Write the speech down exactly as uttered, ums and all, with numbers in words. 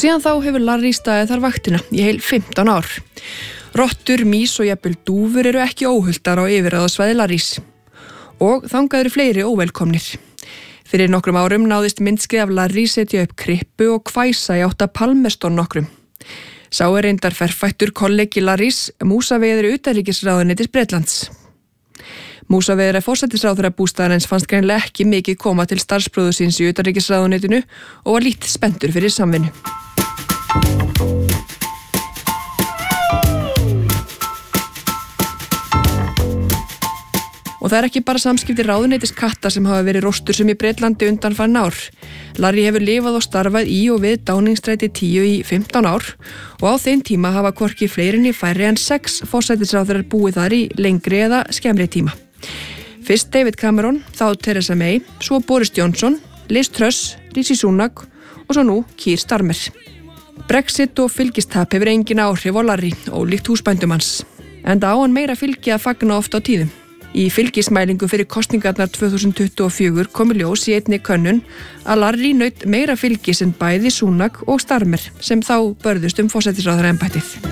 síðan þá hefur Larry staðið þar vaktina í heil fimmtán ár. Rottur, mís og jafnvel dúfur eru ekki óhuldar á yfirráðasvæði Larrys. Og þangað eru fleiri óvelkomnir. Fyrir nokkrum árum náðist myndskeið af Larry setja upp krippu og hvæsa í átt að Palmerston nokkrum. Sá er reyndar ferfættur kollegi Larrys, músaveður utanríkisráðuneytis Bretlands. Músaveður er forsætisráðherra bústaðarins fannst greinilega ekki mikið koma til starfsbróður síns í utanríkisráðuneytinu og var lítið spenntur fyrir samvinnu. Og það er ekki bara samskipti ráðuneytis katta sem hafa verið róstursum í Bretlandi undanfarin ár. Larry hefur lifað og starfað í og við Downingstræti tíu í fimmtán ár og á þeim tíma hafa hvorki fleirinni færri en sex forsætisráðherrar búið þar í lengri eða skemmri tíma. Fyrst David Cameron, þá Theresa May, svo Boris Johnson, Liz Truss, Rishi Sunak og svo nú Keir Starmer. Brexit og fylgistap hefur engin áhrif á Larry, ólíkt húsbændum hans. Enda á hann meira fylgi að fagna oft á tíðum. Í fylgismælingu fyrir kosningarnar tvö þúsund tuttugu og fjögur komu ljós í einni könnun að Larry naut meira fylgis en bæði Sunak og Starmer sem þá börðust um forsætisráðherraembættið.